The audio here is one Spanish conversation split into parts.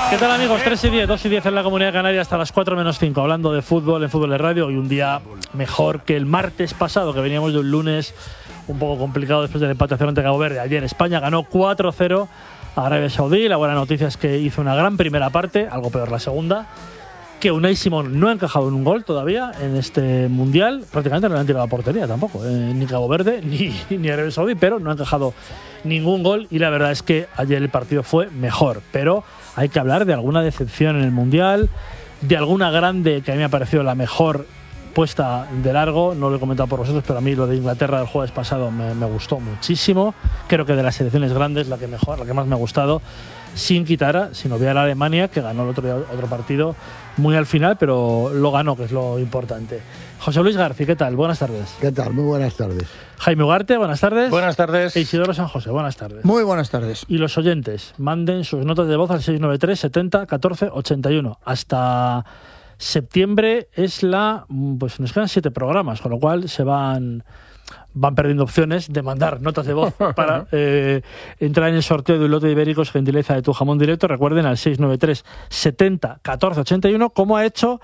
¿Qué tal, amigos? 3:10, 2:10 en la Comunidad Canaria hasta las 4:05, hablando de fútbol en Fútbol de Radio. Y un día mejor que el martes pasado, que veníamos de un lunes un poco complicado después del empate a 0 ante Cabo Verde. Ayer España ganó 4-0 a Arabia Saudí. La buena noticia es que hizo una gran primera parte, algo peor la segunda, que Unai Simón no ha encajado en un gol todavía en este Mundial. Prácticamente no le han tirado a la portería tampoco, ni Cabo Verde ni Arabia Saudí, pero no ha encajado ningún gol. Y la verdad es que ayer el partido fue mejor, pero hay que hablar de alguna decepción en el Mundial, de alguna grande que a mí me ha parecido la mejor puesta de largo. No lo he comentado por vosotros, pero a mí lo de Inglaterra del jueves pasado me gustó muchísimo. Creo que de las selecciones grandes la que más me ha gustado, sin quitar, sin obviar a Alemania, que ganó el otro partido muy al final, pero lo ganó, que es lo importante. José Luis García, ¿qué tal? Buenas tardes. ¿Qué tal? Muy buenas tardes. Jaime Ugarte, buenas tardes. Buenas tardes. E Isidoro San José, buenas tardes. Muy buenas tardes. Y los oyentes, manden sus notas de voz al 693 70 14 81. Hasta septiembre pues nos quedan 7 programas, con lo cual se van perdiendo opciones de mandar notas de voz para entrar en el sorteo de un lote de ibéricos, gentileza de Tu Jamón Directo. Recuerden, al 693 70 14 81, como ha hecho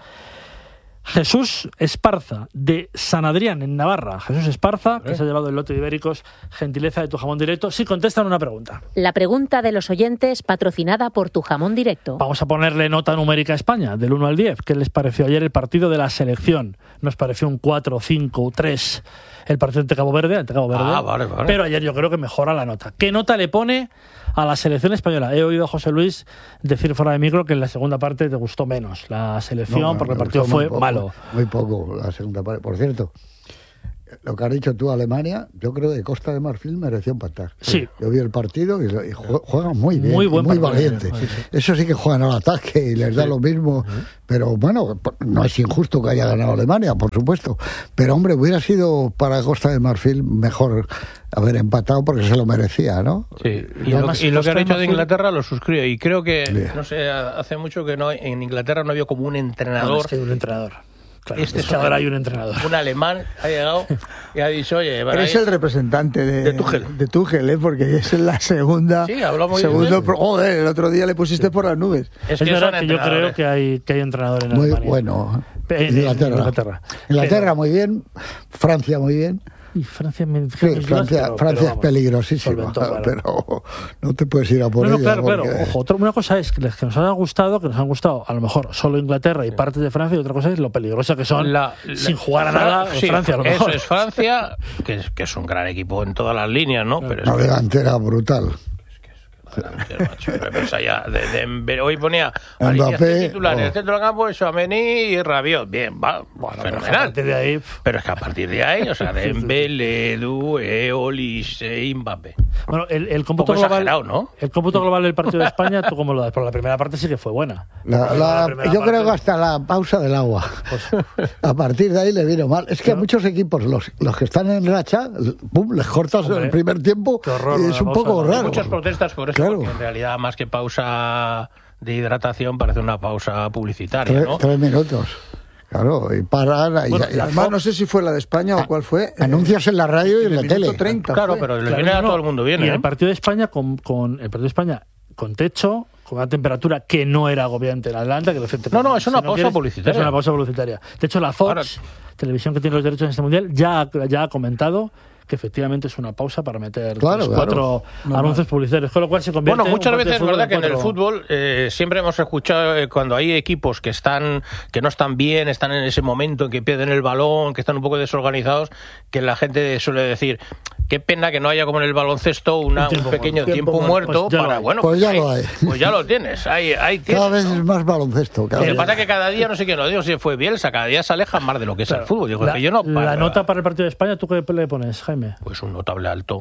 Jesús Esparza, de San Adrián, en Navarra. Jesús Esparza, que se ha llevado el lote de ibéricos, gentileza de Tu Jamón Directo. Sí, contestan una pregunta. La pregunta de los oyentes, patrocinada por Tu Jamón Directo. Vamos a ponerle nota numérica a España, del 1 al 10. ¿Qué les pareció ayer el partido de la selección? Nos pareció un 4, 5, 3 el partido ante Cabo Verde. Vale. Pero ayer yo creo que mejora la nota. ¿Qué nota le pone a la selección española? He oído a José Luis decir fuera de micro que en la segunda parte te gustó menos la selección, porque el partido fue malo. Muy poco la segunda parte. Por cierto, lo que has dicho tú, Alemania, yo creo que Costa de Marfil mereció empatar. Sí. Yo vi el partido y juegan muy bien, muy valiente. Sí. Eso sí que juegan al ataque y les da lo mismo. Pero bueno, no es injusto que haya ganado Alemania, por supuesto. Pero hombre, hubiera sido para Costa de Marfil mejor haber empatado, porque se lo merecía, ¿no? Sí. Y lo que ha dicho de Inglaterra lo suscribo. Y creo que, no sé, hace mucho que en Inglaterra no había como un entrenador. No, es que hay un entrenador. Claro, ahora hay un entrenador. Un alemán ha llegado y ha dicho, oye, eres el representante de Tuchel, porque es la segunda. Sí, habló muy bien. Joder, el otro día le pusiste por las nubes. Es verdad que yo creo que hay entrenador en Alemania. Muy bueno. Inglaterra muy bien. Francia muy bien. Y Francia Francia es peligrosísima, pero no te puedes ir a por ella. Claro. Ojo, una cosa es que nos han gustado a lo mejor solo Inglaterra y partes de Francia, y otra cosa es lo peligrosa que son sin jugar a nada Francia, a lo mejor. Eso es Francia, que es un gran equipo en todas las líneas, ¿no? Pero una delantera brutal. Hoy ponía Mbappé, titular en el centro del campo, Tchouaméni y Rabiot. Bien, va, fenomenal. Pero es que a partir de ahí, o sea, Dembélé, Edu, Olise, Mbappé. Bueno, el cómputo global, ¿no? El cómputo global del partido de España, ¿tú cómo lo das? Porque la primera parte sí que fue buena. Yo creo que hasta la pausa del agua. A partir de ahí le vino mal. Es que a muchos equipos, los que están en racha, les cortas el primer tiempo y es un poco raro. Hay muchas protestas por eso. Porque en realidad, más que pausa de hidratación, parece una pausa publicitaria, ¿no? 3 minutos. Claro, y paran. Y además, no sé si fue la de España o cuál fue. Anuncios en la radio y en la tele. 30, claro, pero les viene a todo el mundo bien. Y el partido de España con techo, con una temperatura que no era agobiante en Atlanta. No, es una pausa publicitaria. Es una pausa publicitaria. De hecho, la Fox, televisión que tiene los derechos en este mundial, ya ha comentado que efectivamente es una pausa para meter 4 anuncios publicitarios, con lo cual se convierte muchas veces es verdad que en el fútbol siempre hemos escuchado cuando hay equipos que no están bien, están en ese momento en que pierden el balón, que están un poco desorganizados, que la gente suele decir, qué pena que no haya como en el baloncesto un pequeño tiempo muerto para, pues ya lo hay. Pues ya lo tienes, ahí tienes. Cada vez es más baloncesto. Lo que pasa es que cada día, no sé quién lo digo, si fue Bielsa, cada día se alejan más de lo que es el fútbol. La nota para el partido de España, ¿tú qué le pones, Jaime? Pues un notable alto.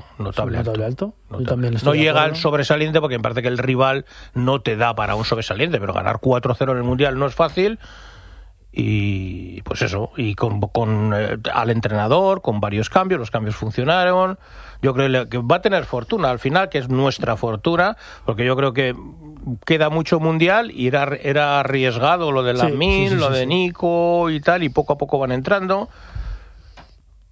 No llega al sobresaliente, porque me parece que el rival no te da para un sobresaliente, pero ganar 4-0 en el Mundial no es fácil. Y pues eso, y con al entrenador, con varios cambios, los cambios funcionaron. Yo creo que va a tener fortuna al final, que es nuestra fortuna, porque yo creo que queda mucho Mundial y era arriesgado lo de Lamine, lo de Nico y tal, y poco a poco van entrando.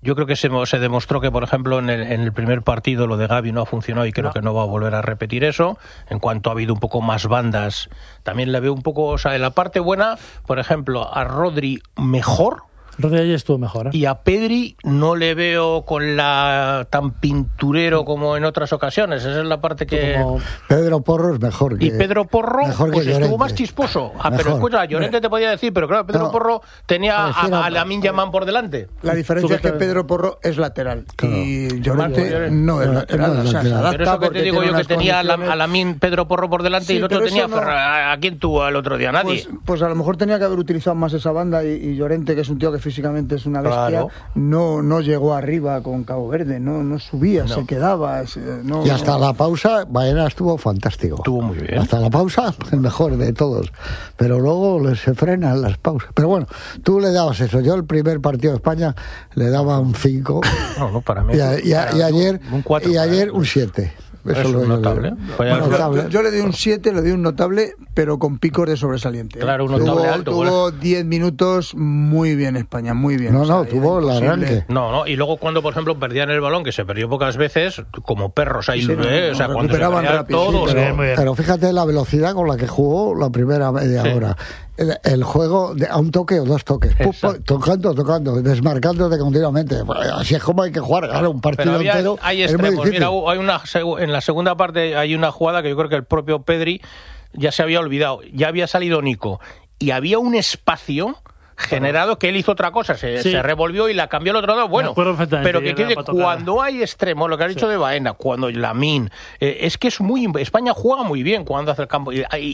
Yo creo que se demostró que, por ejemplo, en el primer partido lo de Gavi no ha funcionado y creo que no va a volver a repetir eso. En cuanto ha habido un poco más bandas, también le veo un poco, o sea, en la parte buena, por ejemplo, a Rodri mejor. Rodri ayer estuvo mejor, ¿eh? Y a Pedri no le veo con la tan pinturero como en otras ocasiones. Esa es la parte que... Pedro Porro es mejor que... Y Pedro Porro pues estuvo más chisposo. Pero escucha, Llorente te podía decir, pero claro, Pedro Porro tenía a Lamine Yamal por delante. La diferencia es que Pedro Porro es lateral y Llorente no es lateral. O sea, se adapta. Pero eso que te digo yo, que tenía a Lamine Pedro Porro por delante y el otro tenía ¿a quién tuvo el otro día? Nadie. Pues a lo mejor tenía que haber utilizado más esa banda y Llorente, que es un tío que físicamente es una bestia, no llegó arriba con Cabo Verde, no subía, se quedaba. Y hasta la pausa, Baena estuvo fantástico. Estuvo muy bien. Hasta la pausa, el mejor de todos. Pero luego se frenan las pausas. Pero bueno, tú le dabas eso. Yo el primer partido de España le daba un 5. No, para mí. Y ayer un 4. Y ayer un 7. Eso es notable. Yo le di un 7, le di un notable, pero con picos de sobresaliente. Claro, un notable alto. Tuvo 10 minutos muy bien España, muy bien. Tuvo el arranque. Y luego cuando, por ejemplo, perdían el balón, que se perdió pocas veces, como perros ahí, o sea, cuando recuperaban rápido. Todos. Pero fíjate la velocidad con la que jugó la primera media hora. El juego a un toque o dos toques, tocando, desmarcándote continuamente. Así es como hay que jugar. Ahora un partido entero. Hay extremos. Mira, en la segunda parte hay una jugada que yo creo que el propio Pedri ya se había olvidado. Ya había salido Nico y había un espacio generado que él hizo otra cosa, se revolvió y la cambió al otro lado. Bueno, pero que quede, cuando hay extremos, lo que has dicho de Baena, cuando Lamine, es que es España juega muy bien cuando hace el campo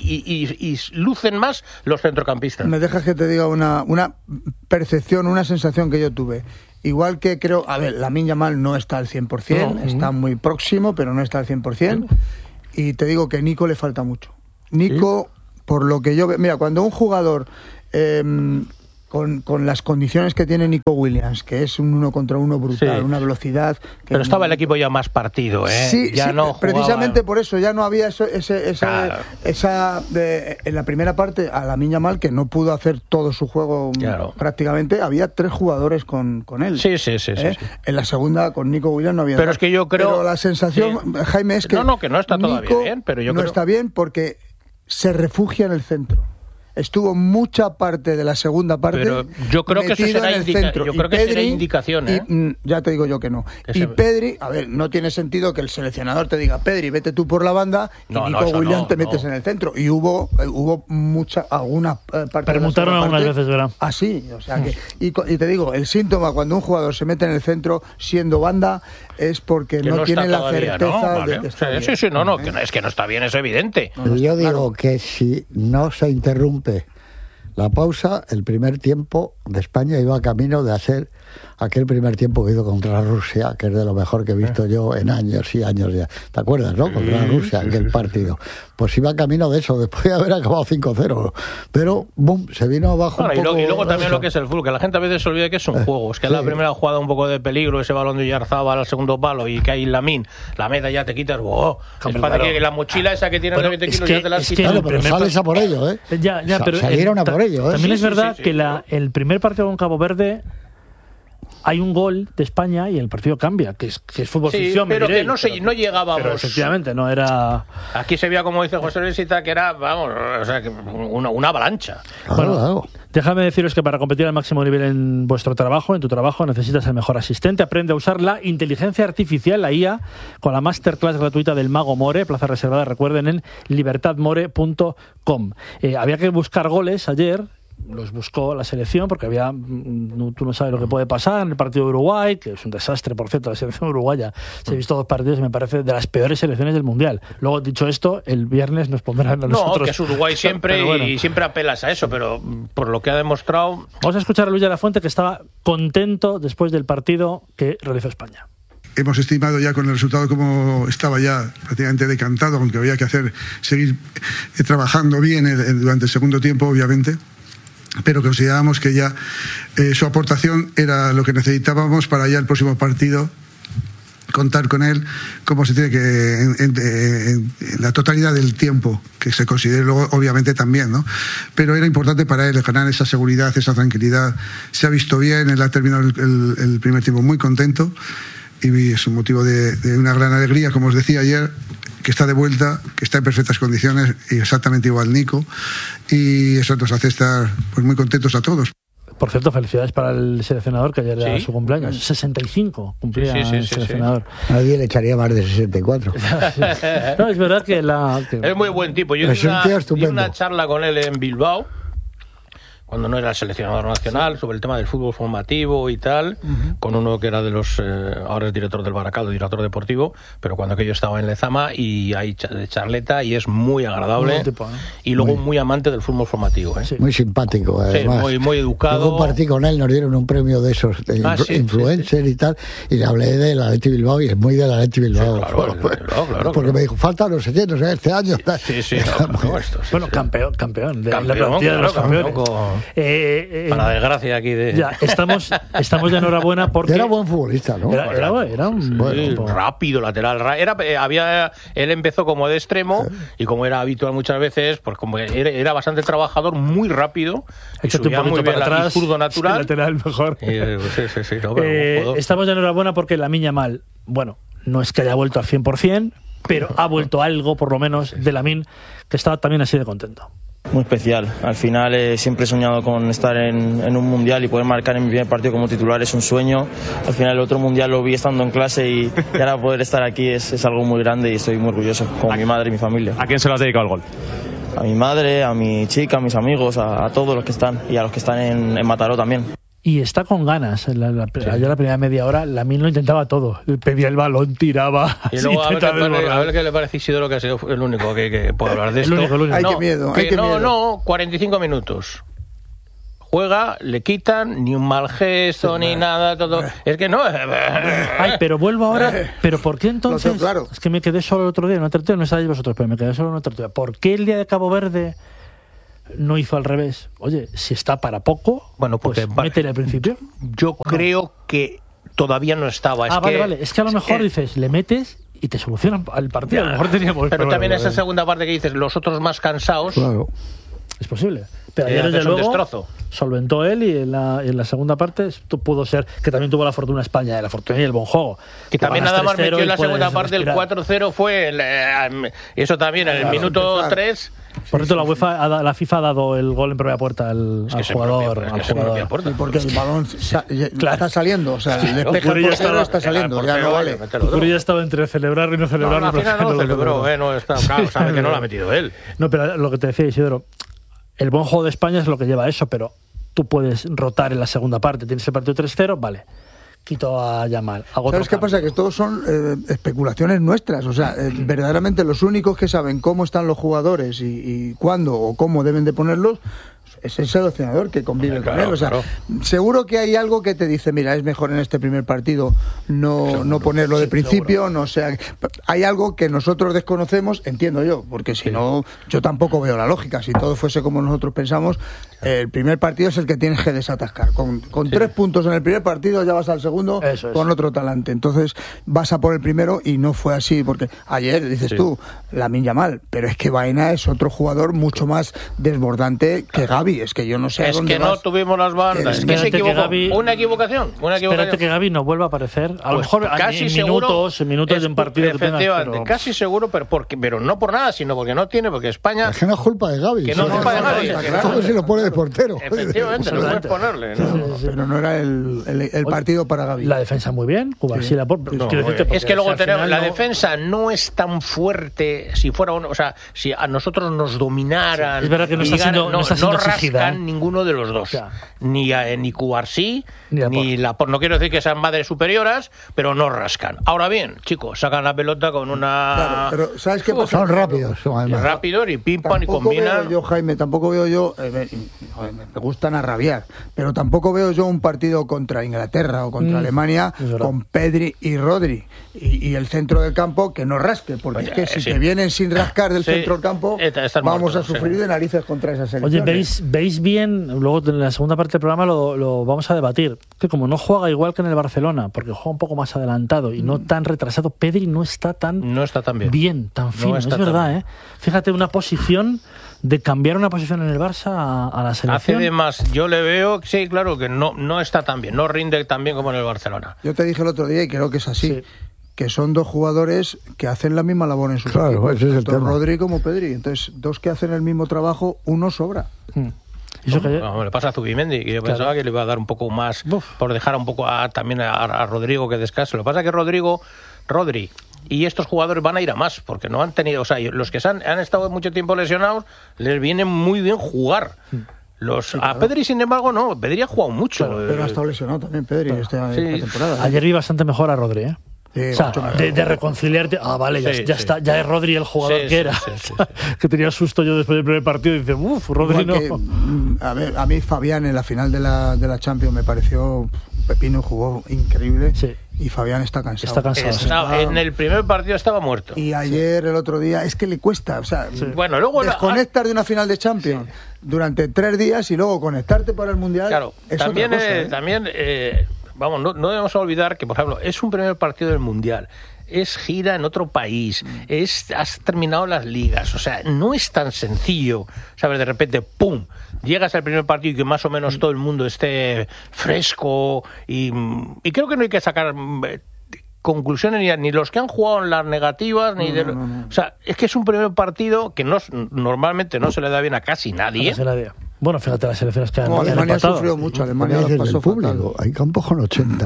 y lucen más los centrocampistas. Me dejas que te diga una percepción, una sensación que yo tuve. Igual que creo, Lamine Yamal no está al 100%, está muy próximo, pero no está al 100%. Y te digo que Nico le falta mucho. Nico, por lo que yo veo, mira, cuando un jugador con las condiciones que tiene Nico Williams, que es un 1 contra 1 brutal, una velocidad... Pero estaba el equipo ya más partido, ¿eh? Sí, no precisamente por eso, ya no había en la primera parte a Lamine Yamal, que no pudo hacer todo su juego prácticamente, había 3 jugadores con él. Sí. En la segunda, con Nico Williams no había... Pero es que yo creo... Pero la sensación, Jaime, es que... que no está todavía bien, pero yo no creo... está bien porque se refugia en el centro. Estuvo mucha parte de la segunda parte. Pero yo creo que eso será indicación, ¿eh? Ya te digo yo que no. Y Pedri, no tiene sentido que el seleccionador te diga, Pedri, vete tú por la banda y Nico Williams te metes en el centro. Y hubo alguna parte. Permutaron algunas veces, ¿verdad? Sí, o sea que. Y te digo, el síntoma cuando un jugador se mete en el centro siendo banda es porque no tiene la certeza de que está bien. Sí, es que no está bien, es evidente. Yo digo que si no se interrumpe la pausa, el primer tiempo de España iba camino de hacer aquel primer tiempo que hizo contra Rusia, que es de lo mejor que he visto yo en años y años ya. ¿Te acuerdas, no? Contra Rusia, aquel partido. Pues iba camino de eso, después de haber acabado 5-0. Pero, boom, se vino abajo un poco. Y luego también lo que es el fútbol, que la gente a veces se olvida que es un juego. Es que la primera jugada un poco de peligro, ese balón de Yarzábal al segundo palo y que hay Lamine, la meta ya te quitas, es para que la mochila esa que tiene 20 kilos ya te la has quitado. Pero sales a por ello, ¿eh? Pero salieron a por ello, ¿eh? También es verdad que el primer partido con Cabo Verde hay un gol de España y el partido cambia, que es fútbol ficción. Pero que no llegábamos. Pero efectivamente, no era... Aquí se veía, como dice José Luisita, que era, una avalancha. Bueno, déjame deciros que para competir al máximo nivel en vuestro trabajo, en tu trabajo, necesitas el mejor asistente. Aprende a usar la inteligencia artificial, la IA, con la masterclass gratuita del Mago More, plaza reservada, recuerden, en libertadmore.com. Había que buscar goles ayer. Los buscó la selección porque tú no sabes lo que puede pasar en el partido de Uruguay, que es un desastre, por cierto, la selección uruguaya. Se ha visto 2 partidos y me parece de las peores selecciones del Mundial. Luego, dicho esto, el viernes nos pondrán a nosotros. No, que es Uruguay siempre y siempre apelas a eso, pero por lo que ha demostrado... Vamos a escuchar a Luis de la Fuente, que estaba contento después del partido que realizó España. Hemos estimado ya con el resultado como estaba ya prácticamente decantado, aunque había que seguir trabajando bien durante el segundo tiempo, obviamente, pero considerábamos que ya su aportación era lo que necesitábamos para ya el próximo partido contar con él como se tiene que en la totalidad del tiempo que se considere, luego obviamente también, ¿no? Pero era importante para él ganar esa seguridad, esa tranquilidad. Se ha visto bien, él ha terminado el primer tiempo muy contento y es un motivo de una gran alegría, como os decía ayer, que está de vuelta, que está en perfectas condiciones y exactamente igual Nico, y eso nos hace estar pues muy contentos a todos. Por cierto, felicidades para el seleccionador, que ayer era su cumpleaños. 65 cumplía el seleccionador. Nadie le echaría más de 64. No, es verdad que es muy buen tipo. Yo di una charla con él en Bilbao, cuando no era el seleccionador nacional, sobre el tema del fútbol formativo y tal, con uno que era de los, ahora es director del Baracaldo, director deportivo, pero cuando aquello estaba en Lezama, y hay de charleta, y es muy agradable, y luego muy amante del fútbol formativo. Sí. Muy simpático, además. Sí, muy educado. Yo compartí con él, nos dieron un premio de esos, de influencer y tal, y le hablé del Athletic Bilbao, y es muy del Athletic Bilbao. Claro, porque me dijo, falta no sé qué, este año. Bueno, campeón de la plantilla de los campeones. Para la desgracia aquí de... Ya, estamos de enhorabuena porque... Era buen futbolista, ¿no? Era un rápido, lateral. Él empezó como de extremo, y como era habitual muchas veces, pues como era bastante trabajador, muy rápido, y subía muy bien atrás, zurdo natural. Lateral mejor. Estamos de enhorabuena porque Lamine Yamal, bueno, no es que haya vuelto al 100%, pero ha vuelto algo, por lo menos, de Lamine, que estaba también así de contento. Muy especial. Al final siempre he soñado con estar en un mundial y poder marcar en mi primer partido como titular es un sueño. Al final el otro mundial lo vi estando en clase y ahora poder estar aquí es algo muy grande y estoy muy orgulloso, con mi madre y mi familia. ¿A quién se lo has dedicado el gol? A mi madre, a mi chica, a mis amigos, a todos los que están, y a los que están en Mataró también. Y está con ganas. Ayer la primera media hora, Lamine lo intentaba todo. Pedía el balón, tiraba. Y luego a ver qué le parece Isidoro, que ha sido el único que puede hablar de esto. El único. Ay, qué miedo. 45 minutos. Juega, le quitan, ni un mal gesto, ni nada, todo. Es que no. Ay, pero vuelvo ahora. ¿Pero por qué entonces? Claro. Es que me quedé solo el otro día, en una tertulia, no estáis vosotros, pero me quedé solo en una tertulia. ¿Por qué el día de Cabo Verde no hizo al revés? Oye, si está para poco, bueno, porque pues métele al principio. Yo creo que todavía no estaba. Vale. Es que a lo mejor dices, le metes y te solucionan el partido. A lo mejor teníamos. Pero también esa segunda parte que dices, los otros más cansados. Claro. Es posible. Pero ayer desde luego solventó él, y en la segunda parte pudo ser, que también tuvo la fortuna España, la fortuna y el buen juego. Que también nada más metió en la segunda parte, el 4-0 fue eso también en el minuto 3. Por cierto, la FIFA ha dado el gol en propia puerta al jugador. Porque el balón está saliendo, o sea, el despeje del portero está saliendo, ya no vale. Cucurella estaba entre celebrar y no celebrar. Al final no celebró, claro, sabe que no lo ha metido él. No, pero lo que te decía Isidoro, el buen juego de España es lo que lleva a eso, pero tú puedes rotar en la segunda parte. Tienes el partido 3-0, vale, quito a Yamal. ¿Sabes qué pasa? Que todos son especulaciones nuestras. O sea, verdaderamente los únicos que saben cómo están los jugadores y cuándo o cómo deben de ponerlos es el seleccionador que convive con él. O sea, seguro que hay algo que te dice, mira, es mejor en este primer partido no ponerlo de principio, seguro. No sé. Hay algo que nosotros desconocemos, entiendo yo, porque si no, yo tampoco veo la lógica. Si todo fuese como nosotros pensamos, el primer partido es el que tienes que desatascar. Con 3 puntos en el primer partido ya vas al segundo con otro talante. Entonces vas a por el primero, y no fue así, porque ayer, dices tú, Lamine Yamal, pero es que Baena es otro jugador mucho más desbordante que Gavi. Es que yo no sé. Es que no tuvimos las bandas. Es que se equivocó. Una equivocación. Espérate que Gavi no vuelva a aparecer. A lo mejor casi en minutos de un partido. Efectivamente, casi seguro, pero no por nada, sino porque no tiene, porque España. Es que no es culpa de Gavi. Que no es culpa de Gavi. Claro, si lo pone de portero. Efectivamente, no puedes ponerle. Pero no era el partido para Gavi. La defensa muy bien. Es que luego tenemos. La defensa no es tan fuerte. Si fuera o sea, si a nosotros nos dominaran. Es verdad que no está siendo rascan ninguno de los dos, ni Cubarsí ni Laporte. No quiero decir que sean madres superioras, pero no rascan. Ahora bien, chicos, sacan la pelota con una. Claro, pero ¿sabes qué pasa? Son rápidos, rápidos y pimpan y combinan. Tampoco veo yo, me gustan a rabiar, pero tampoco veo yo un partido contra Inglaterra o contra Alemania con Pedri y Rodri y el centro del campo que no rasque, porque es que si te vienen sin rascar del centro del campo, vamos a sufrir de narices contra esa selección. Oye, veis bien, luego en la segunda parte del programa lo vamos a debatir, que como no juega igual que en el Barcelona, porque juega un poco más adelantado y no tan retrasado, Pedri no está tan bien, tan fino, es verdad, ¿eh? Fíjate, una posición de cambiar una posición en el Barça a la selección. Hace de más, yo le veo, sí, claro, que no está tan bien, no rinde tan bien como en el Barcelona. Yo te dije el otro día, y creo que es así, sí, que son dos jugadores que hacen la misma labor en sus equipos, ese es el tema. Rodri como Pedri. Entonces, dos que hacen el mismo trabajo, uno sobra. Eso le pasa a Zubimendi, que yo pensaba que le iba a dar un poco más, por dejar un poco también a Rodrigo que descanse. Lo que pasa es que Rodri y estos jugadores van a ir a más, porque no han tenido, o sea, los que han estado mucho tiempo lesionados, les viene muy bien jugar. A Pedri, sin embargo, no. Pedri ha jugado mucho. Claro, pero ha estado lesionado también Pedri esta temporada. Ayer vi bastante mejor a Rodri, ¿eh? Sí, o sea, de reconciliarte. Vale, ya está, ya es Rodri el jugador que era. Que tenía susto yo después del primer partido y dice, Rodri no. A mí Fabián en la final de la Champions me pareció pepino, jugó increíble. Sí. Y Fabián está cansado. En el primer partido estaba muerto. Y ayer, el otro día, es que le cuesta. O sea, bueno, luego desconectar de una final de Champions durante 3 días y luego conectarte para el Mundial. Claro, es también, otra cosa, vamos, no debemos olvidar que, por ejemplo, es un primer partido del Mundial, es gira en otro país, has terminado las ligas, o sea, no es tan sencillo, ¿sabes? De repente, ¡pum!, llegas al primer partido y que más o menos todo el mundo esté fresco y creo que no hay que sacar conclusiones ni los que han jugado en las negativas ni o sea, es que es un primer partido que normalmente no se le da bien a casi nadie. Bueno, fíjate las selecciones que han Alemania sufrió mucho, Alemania lo pasó público. Hay campos con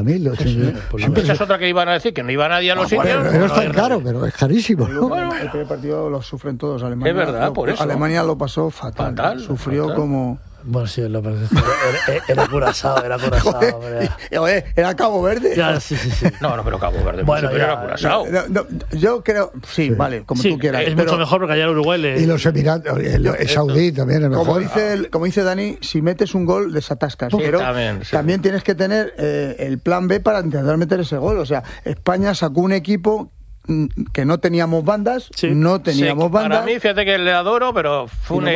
80.000. Esa es otra que iban a decir, que no iba nadie a los sitios. No es tan caro, pero es carísimo, ¿no? Bueno, el primer partido lo sufren todos. Alemania, es verdad, por eso. Alemania lo pasó fatal. Sufrió como... Bueno, sí, era Curazao, era Cabo Verde. Ya, sí. No, pero Cabo Verde, bueno, era Curazao. Yo creo, vale, como tú quieras. Es mucho mejor porque allá Uruguay y los Emiratos, el Saudí también es mejor. Como dice Dani, si metes un gol, desatascas. Pero también tienes que tener el plan B para intentar meter ese gol. O sea, España sacó un equipo que no teníamos bandas, Para mí, fíjate que le adoro, pero fue un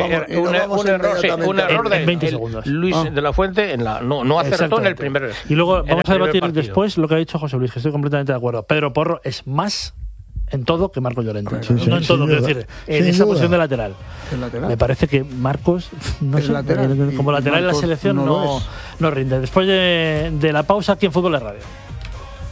error de 20 segundos. Luis de la Fuente no acertó en el primer. Y luego vamos a debatir después lo que ha dicho José Luis, que estoy completamente de acuerdo. Pedro Porro es más en todo que Marcos Llorente. No en todo, quiero decir, en esa posición de lateral. Me parece que Marcos, como lateral en la selección, no rinde. Después de la pausa aquí en Fútbol de Radio.